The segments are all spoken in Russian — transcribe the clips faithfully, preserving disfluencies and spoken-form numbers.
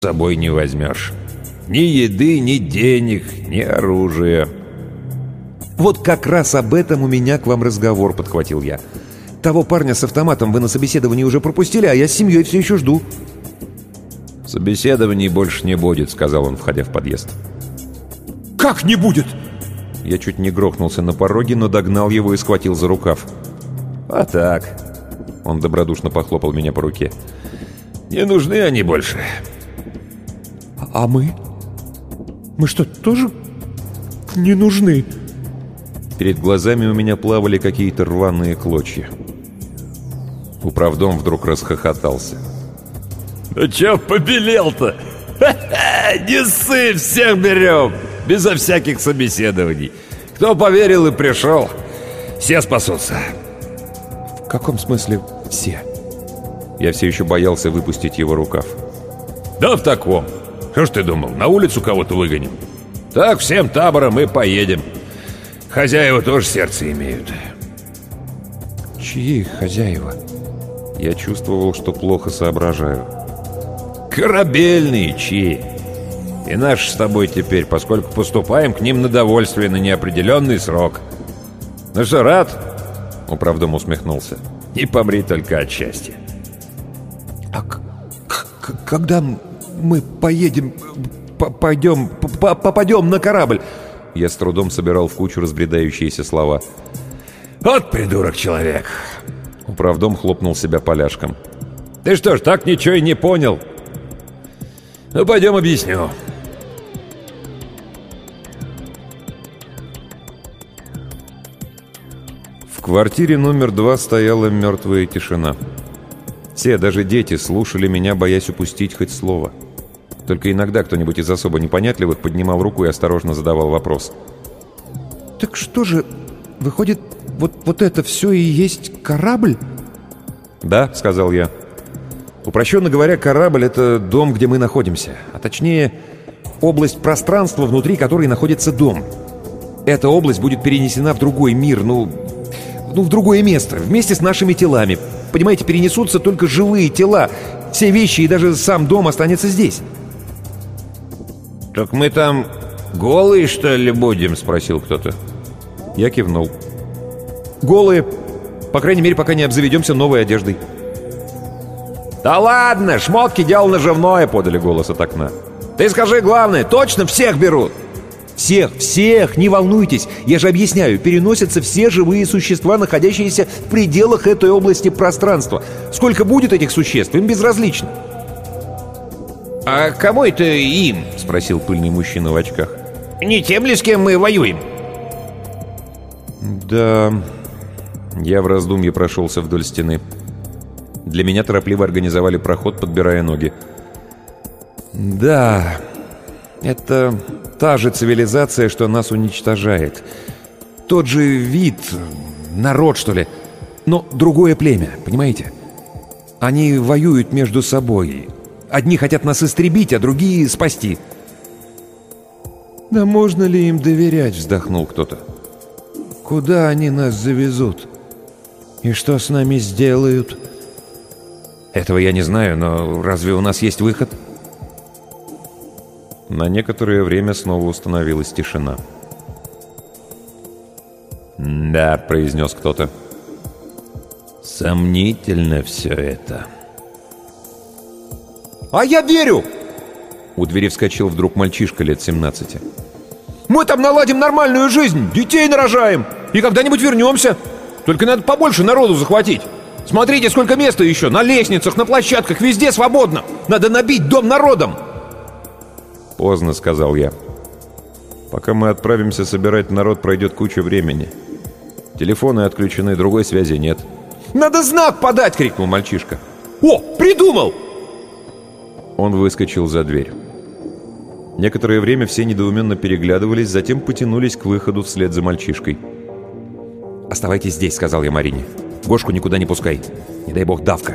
с собой не возьмешь. Ни еды, ни денег, ни оружия». «Вот как раз об этом у меня к вам разговор», — подхватил я. «Того парня с автоматом вы на собеседовании уже пропустили, а я с семьей все еще жду». «Собеседований больше не будет», — сказал он, входя в подъезд. «Как не будет?» Я чуть не грохнулся на пороге, но догнал его и схватил за рукав. «А так...» — он добродушно похлопал меня по руке. «Не нужны они больше». «А мы? Мы что, тоже не нужны?» Перед глазами у меня плавали какие-то рваные клочья. Управдом вдруг расхохотался. «Ну чё побелел-то? Не ссы, всех берем! Безо всяких собеседований. Кто поверил и пришел, все спасутся». «В каком смысле все?» Я все еще боялся выпустить его рукав. «Да в таком. Что ж ты думал, на улицу кого-то выгоним? Так всем табором и поедем. Хозяева тоже сердце имеют». «Чьи хозяева?» Я чувствовал, что плохо соображаю. «Корабельные чьи. И наши с тобой теперь, поскольку поступаем к ним на довольствие на неопределенный срок. Ну что, рад?» Управдом усмехнулся. «Не помри только от счастья». «А когда мы поедем, пойдем, попадем на корабль?» Я с трудом собирал в кучу разбредающиеся слова. «Вот придурок человек!» Управдом хлопнул себя поляшком. «Ты что ж, так ничего и не понял? Ну, пойдем объясню». В квартире номер два стояла мертвая тишина. Все, даже дети, слушали меня, боясь упустить хоть слово. Только иногда кто-нибудь из особо непонятливых поднимал руку и осторожно задавал вопрос. «Так что же, выходит, вот, вот это все и есть корабль?» «Да», — сказал я. «Упрощенно говоря, корабль — это дом, где мы находимся. А точнее, область пространства, внутри которой находится дом. Эта область будет перенесена в другой мир, ну, ну, в другое место, вместе с нашими телами. Понимаете, перенесутся только живые тела. Все вещи и даже сам дом останется здесь». «Так мы там голые, что ли, будем?» — спросил кто-то. Я кивнул. «Голые. По крайней мере, пока не обзаведемся новой одеждой». «Да ладно, шмотки — дело наживное», — подали голос от окна. «Ты скажи главное, точно всех берут?» «Всех, всех, не волнуйтесь. Я же объясняю, переносятся все живые существа, находящиеся в пределах этой области пространства. Сколько будет этих существ, им безразлично». «А кому это им?» — спросил пыльный мужчина в очках. «Не тем ли, с кем мы воюем?» «Да...» Я в раздумье прошелся вдоль стены. Для меня торопливо организовали проход, подбирая ноги. «Да... это та же цивилизация, что нас уничтожает. Тот же вид, народ, что ли, но другое племя, понимаете? Они воюют между собой. Одни хотят нас истребить, а другие спасти». «Да можно ли им доверять?» — вздохнул кто-то. «Куда они нас завезут? И что с нами сделают?» «Этого я не знаю, но разве у нас есть выход?» На некоторое время снова установилась тишина. «Да», — произнес кто-то. «Сомнительно все это». «А я верю!» У двери вскочил вдруг мальчишка лет семнадцати. «Мы там наладим нормальную жизнь, детей нарожаем, и когда-нибудь вернемся. Только надо побольше народу захватить. Смотрите, сколько места еще, на лестницах, на площадках, везде свободно. Надо набить дом народом». «Поздно», — сказал я. «Пока мы отправимся собирать народ, пройдет куча времени. Телефоны отключены, другой связи нет». «Надо знак подать!» — крикнул мальчишка. «О, придумал!» Он выскочил за дверь. Некоторое время все недоуменно переглядывались, затем потянулись к выходу вслед за мальчишкой. «Оставайтесь здесь», — сказал я Марине. «Гошку никуда не пускай. Не дай бог давка».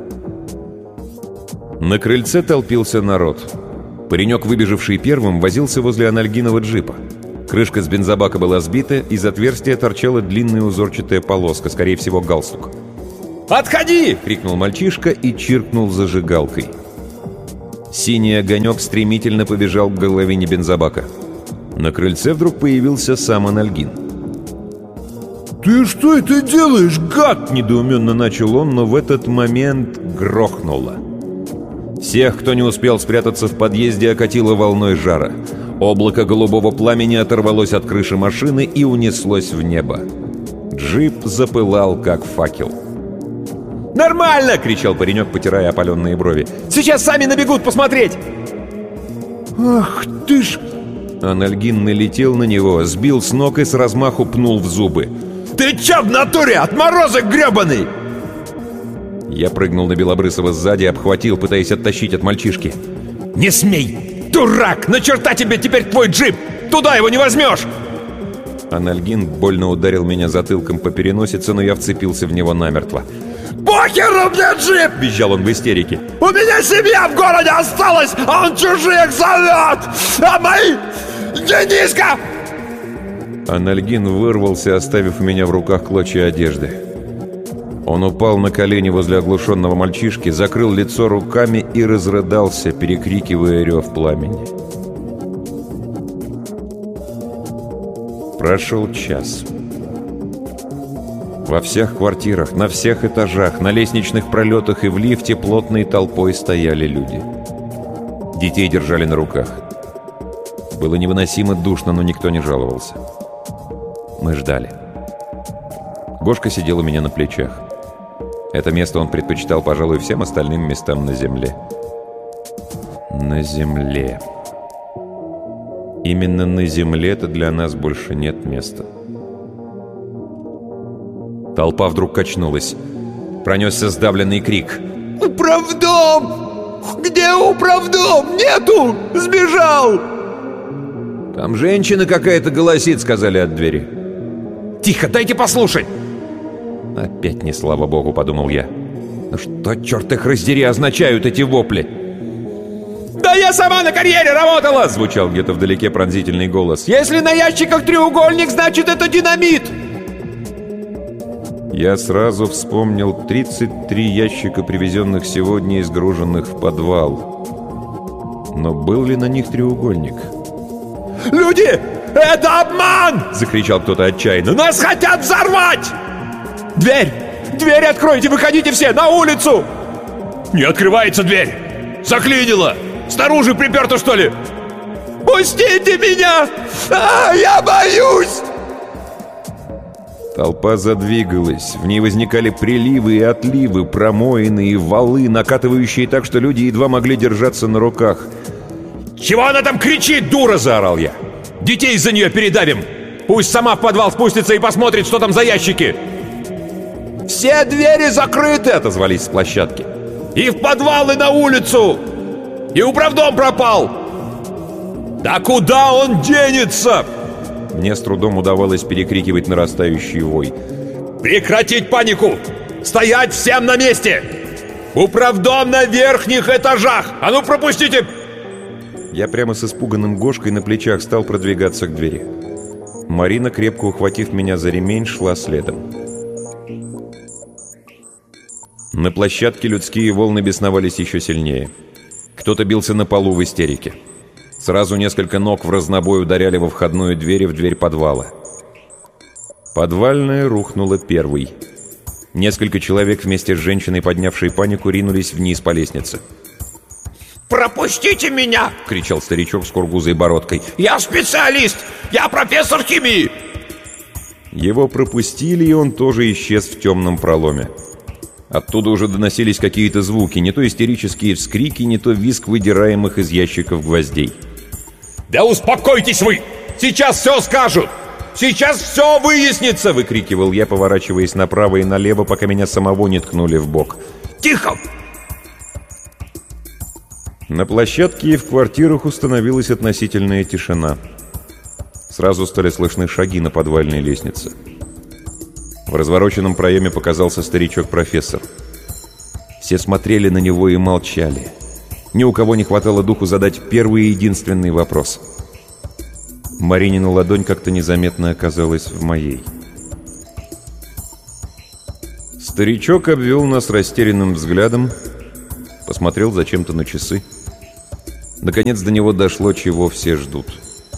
На крыльце толпился народ. Паренек, выбежавший первым, возился возле анальгинового джипа. Крышка с бензобака была сбита, из отверстия торчала длинная узорчатая полоска, скорее всего, галстук. «Отходи!» — крикнул мальчишка и чиркнул зажигалкой. Синий огонек стремительно побежал к горловине бензобака. На крыльце вдруг появился сам Анальгин. «Ты что это делаешь, гад?» — недоуменно начал он, но в этот момент грохнуло. Всех, кто не успел спрятаться в подъезде, окатило волной жара. Облако голубого пламени оторвалось от крыши машины и унеслось в небо. Джип запылал, как факел. «Нормально!» — кричал паренек, потирая опаленные брови. «Сейчас сами набегут посмотреть!» «Ах ты ж!» Анальгин налетел на него, сбил с ног и с размаху пнул в зубы. «Ты чё в натуре? Отморозок грёбаный!» Я прыгнул на Белобрысова сзади, обхватил, пытаясь оттащить от мальчишки. «Не смей! Дурак! На черта тебе теперь твой джип! Туда его не возьмешь!» Анальгин больно ударил меня затылком по переносице, но я вцепился в него намертво. «Похеру мне джип!» — визжал он в истерике. «У меня семья в городе осталась, а он чужих зовет! А мои... Дениска!» Анальгин вырвался, оставив у меня в руках клочья одежды. Он упал на колени возле оглушенного мальчишки, закрыл лицо руками и разрыдался, перекрикивая рев пламени. Прошел час. Во всех квартирах, на всех этажах, на лестничных пролетах и в лифте плотной толпой стояли люди. Детей держали на руках. Было невыносимо душно, но никто не жаловался. Мы ждали. Гошка сидел у меня на плечах. Это место он предпочитал, пожалуй, всем остальным местам на земле. На земле. Именно на земле-то для нас больше нет места. Толпа вдруг качнулась. Пронесся сдавленный крик. «Управдом! Где управдом? Нету! Сбежал!» «Там женщина какая-то голосит», — сказали от двери. «Тихо, дайте послушать!» «Опять не слава богу», — подумал я. «Ну что, черт их раздери, означают эти вопли?» «Да я сама на карьере работала!» — звучал где-то вдалеке пронзительный голос. «Если на ящиках треугольник, значит, это динамит!» Я сразу вспомнил тридцать три ящика, привезенных сегодня и сгруженных в подвал. Но был ли на них треугольник? «Люди, это обман!» — закричал кто-то отчаянно. «Нас хотят взорвать! Дверь! Дверь откройте! Выходите все на улицу!» «Не открывается дверь! Заклинило! Снаружи приперто, что ли? Пустите меня! А, я боюсь!» Толпа задвигалась, в ней возникали приливы и отливы, промоины и валы, накатывающие так, что люди едва могли держаться на руках. «Чего она там кричит, дура?» — заорал я. «Детей из-за нее передавим! Пусть сама в подвал спустится и посмотрит, что там за ящики!» «Все двери закрыты!» — отозвались с площадки. «И в подвал, и на улицу! И управдом пропал!» «Да куда он денется?» Мне с трудом удавалось перекрикивать нарастающий вой. «Прекратить панику! Стоять всем на месте! Управдом на верхних этажах! А ну пропустите!» Я прямо с испуганным Гошкой на плечах стал продвигаться к двери. Марина, крепко ухватив меня за ремень, шла следом. На площадке людские волны бесновались еще сильнее. Кто-то бился на полу в истерике. Сразу несколько ног в разнобой ударяли во входную дверь и в дверь подвала. Подвальная рухнула первой. Несколько человек вместе с женщиной, поднявшей панику, ринулись вниз по лестнице. «Пропустите меня!» — кричал старичок с кургузой бородкой. «Я специалист! Я профессор химии!» Его пропустили, и он тоже исчез в темном проломе. Оттуда уже доносились какие-то звуки, не то истерические вскрики, не то визг выдираемых из ящиков гвоздей. «Да успокойтесь вы! Сейчас все скажут! Сейчас все выяснится!» — выкрикивал я, поворачиваясь направо и налево, пока меня самого не ткнули в бок. «Тихо!» На площадке и в квартирах установилась относительная тишина. Сразу стали слышны шаги на подвальной лестнице. В развороченном проеме показался старичок-профессор. Все смотрели на него и молчали. Ни у кого не хватало духу задать первый и единственный вопрос. Маринина ладонь как-то незаметно оказалась в моей. Старичок обвел нас растерянным взглядом, посмотрел зачем-то на часы. Наконец до него дошло, чего все ждут.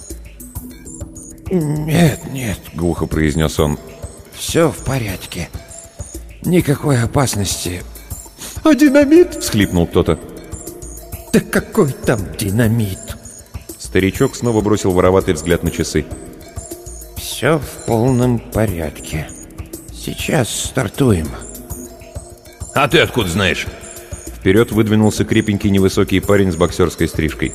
«Нет, нет», — глухо произнес он. «Все в порядке. Никакой опасности». «А динамит?» — всхлипнул кто-то. «Да какой там динамит?» Старичок снова бросил вороватый взгляд на часы. «Все в полном порядке. Сейчас стартуем». «А ты откуда знаешь?» Вперед выдвинулся крепенький невысокий парень с боксерской стрижкой.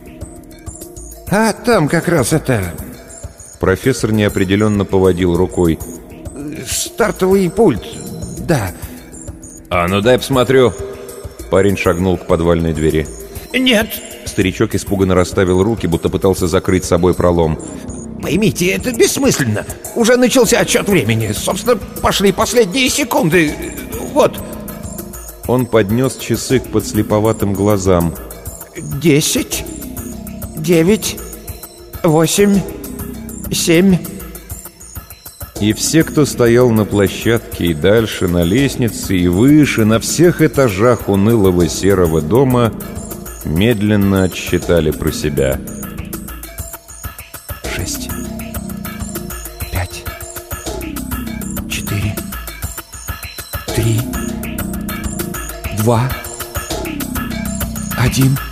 «А там как раз это... Профессор неопределенно поводил рукой. стартовый пульт, да». «А ну дай посмотрю». Парень шагнул к подвальной двери. «Нет». Старичок испуганно расставил руки, будто пытался закрыть собой пролом. «Поймите, это бессмысленно. Уже начался отсчет времени. Собственно, пошли последние секунды. Вот». Он поднес часы к подслеповатым глазам. «Десять, девять, восемь, семь». И все, кто стоял на площадке и дальше, на лестнице и выше, на всех этажах унылого серого дома, медленно отсчитали про себя. Шесть, пять, четыре, три, два, один.